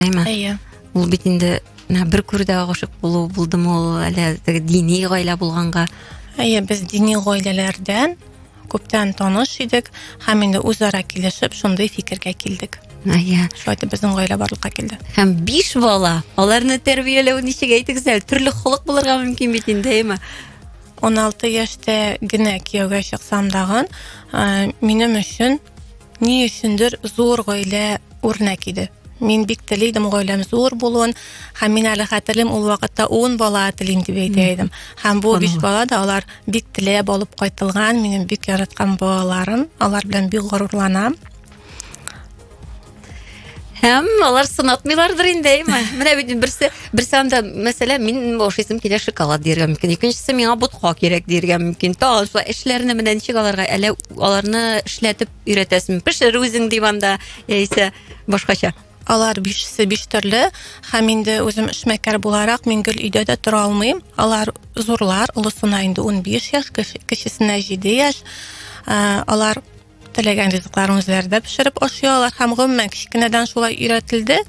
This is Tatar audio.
Әйе. Ул бит инде бер күрдә гашык булу булдымы ул әле дини гаилә булганга. Әйе, без дини гаиләләрдән күптән таныш идек, һәм инде үзара килешеп шундый фикергә килдек. Әйе. Шулай итеп безнең гаилә барлыкка килде. Һәм 5 бала, аларны тәрбияләү ничек әйтегез әле, төрле холык булырга мөмкин бит инде, әйме? 16 яшьтә генә кияүгә чыксам дагын, минем өчен ни өчендер зур гаилә үрнәк иде. Мин бик телидем гаиләм зур булуын, һәм мин әле хәтерлим ул вакытта 10 бала телим дип әйтә идем. Һәм бу 5 бала да алар бик теләп алып кайтылган, минем бик яраткан балаларым, алар белән бик горурланам. Һәм алар сынатмыйлардыр инде, әйме? Менә бит берсе анда, мәсәлән, мин ошыйсым килә шоколад диргә мөмкин. Икенчесе миңа ботка кирәк диргә мөмкин. Тагын шулай эшләрне менә ничек аларга әле аларны эшләтеп өйрәтәсең. Пешер үзең диванда, яисә башкача. Алар 5 төрле, һәм инде үзем эшмәкәр буларак мин гел өйдә дә тора алмыйм. Алар зурлар, улысына инде 15 яшь, кечесенә 7 яшь. Алар теләгән ризыкларын үзләре дә пешереп ашыйлар һәм гомумән кичкенәдән шулай өйрәтелде.